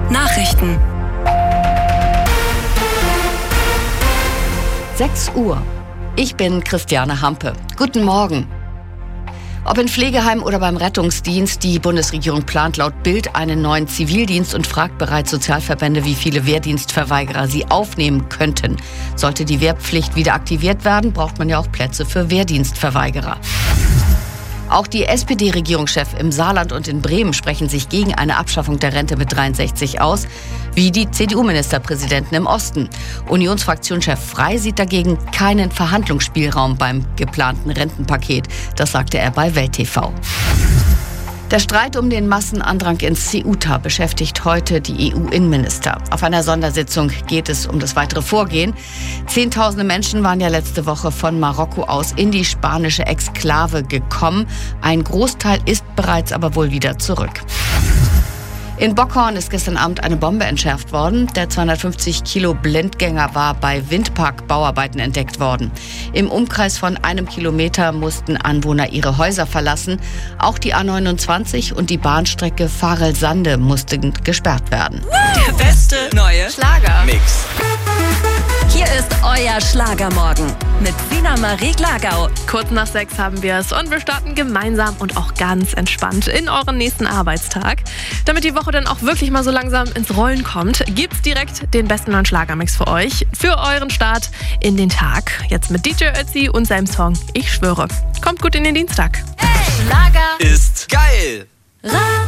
Nachrichten. 6 Uhr. Ich bin Christiane Hampe. Guten Morgen. Ob in Pflegeheimen oder beim Rettungsdienst, die Bundesregierung plant laut Bild einen neuen Zivildienst und fragt bereits Sozialverbände, wie viele Wehrdienstverweigerer sie aufnehmen könnten. Sollte die Wehrpflicht wieder aktiviert werden, braucht man ja auch Plätze für Wehrdienstverweigerer. Auch die SPD-Regierungschefs im Saarland und in Bremen sprechen sich gegen eine Abschaffung der Rente mit 63 aus, wie die CDU-Ministerpräsidenten im Osten. Unionsfraktionschef Frey sieht dagegen keinen Verhandlungsspielraum beim geplanten Rentenpaket. Das sagte er bei Welt TV. Der Streit um den Massenandrang ins Ceuta beschäftigt heute die EU-Innenminister. Auf einer Sondersitzung geht es um das weitere Vorgehen. Zehntausende Menschen waren ja letzte Woche von Marokko aus in die spanische Exklave gekommen. Ein Großteil ist bereits aber wohl wieder zurück. In Bockhorn ist gestern Abend eine Bombe entschärft worden. Der 250 Kilo Blindgänger war bei Windpark-Bauarbeiten entdeckt worden. Im Umkreis von 1 Kilometer mussten Anwohner ihre Häuser verlassen. Auch die A29 und die Bahnstrecke Varel-Sande mussten gesperrt werden. Der beste neue Schlagermix. Hier ist euer Schlagermorgen mit Sina Marie Glagau. Kurz nach 6 haben wir es und wir starten gemeinsam und auch ganz entspannt in euren nächsten Arbeitstag. Damit die Woche dann auch wirklich mal so langsam ins Rollen kommt, gibt's direkt den besten neuen Schlagermix für euch, für euren Start in den Tag. Jetzt mit DJ Ötzi und seinem Song Ich schwöre. Kommt gut in den Dienstag. Hey, Schlager Ist geil.